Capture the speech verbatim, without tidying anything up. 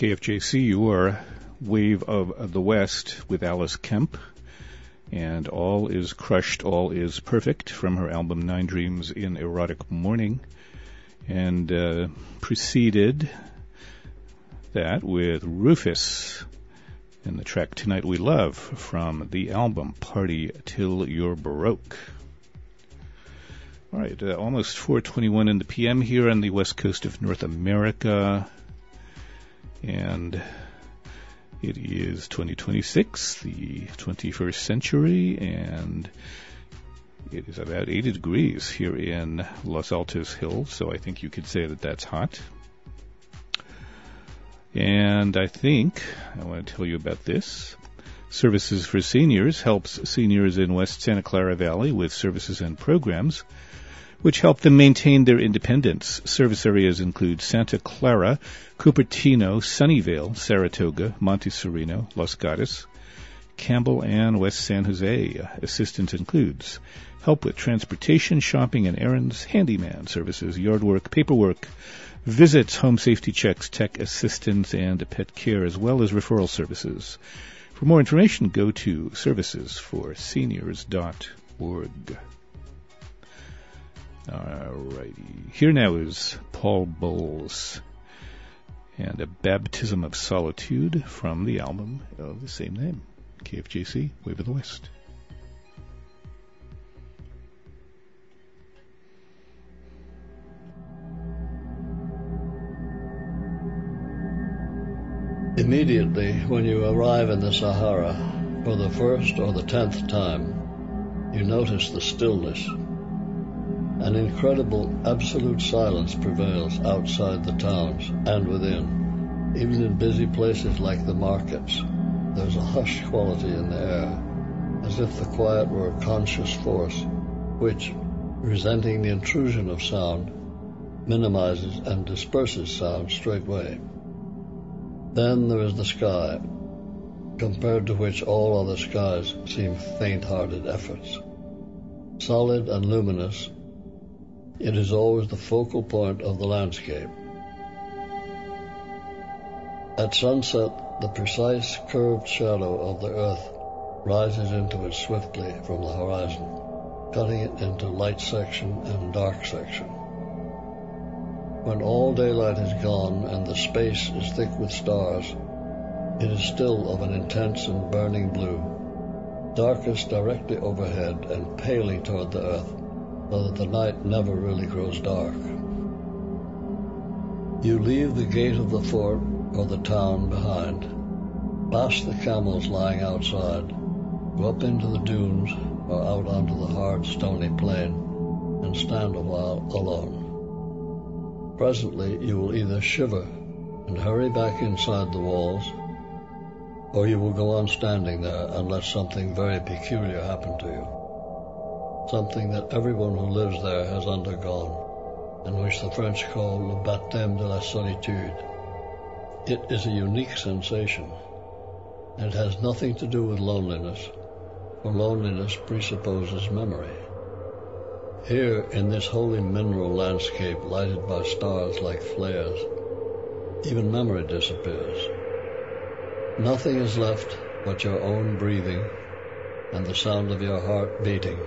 K F J C, your Wave of the West with Alice Kemp. And All Is Crushed, All Is Perfect from her album Nine Dreams in Erotic Morning. And uh, preceded that with Rufus and the track Tonight We Love from the album Party Till You're Broke. All right, uh, almost four twenty-one in the P M here on the west coast of North America. And it is twenty twenty-six, the twenty-first century, and it is about eighty degrees here in Los Altos Hills, so I think you could say that that's hot. And I think I want to tell you about this. Services for Seniors helps seniors in West Santa Clara Valley with services and programs which help them maintain their independence. Service areas include Santa Clara, Cupertino, Sunnyvale, Saratoga, Monte Sereno, Los Gatos, Campbell, and West San Jose. Assistance includes help with transportation, shopping and errands, handyman services, yard work, paperwork, visits, home safety checks, tech assistance, and pet care, as well as referral services. For more information, go to services for seniors dot org. Alrighty. Here now is Paul Bowles and a Baptism of Solitude from the album of the same name. K F J C, Wave of the West. Immediately when you arrive in the Sahara for the first or the tenth time, you notice the stillness. An incredible absolute silence prevails outside the towns and within. Even in busy places like the markets, there's a hushed quality in the air, as if the quiet were a conscious force which, resenting the intrusion of sound, minimizes and disperses sound straightway. Then there is the sky, compared to which all other skies seem faint-hearted efforts. Solid and luminous, it is always the focal point of the landscape. At sunset, the precise curved shadow of the earth rises into it swiftly from the horizon, cutting it into light section and dark section. When all daylight is gone and the space is thick with stars, it is still of an intense and burning blue, darkest directly overhead and paling toward the earth, so that the night never really grows dark. You leave the gate of the fort or the town behind, past the camels lying outside, go up into the dunes or out onto the hard stony plain, and stand a while alone. Presently you will either shiver and hurry back inside the walls, or you will go on standing there and let something very peculiar happen to you. Something that everyone who lives there has undergone, and which the French call le baptême de la solitude. It is a unique sensation. It has nothing to do with loneliness, for loneliness presupposes memory. Here, in this holy mineral landscape lighted by stars like flares, even memory disappears. Nothing is left but your own breathing and the sound of your heart beating.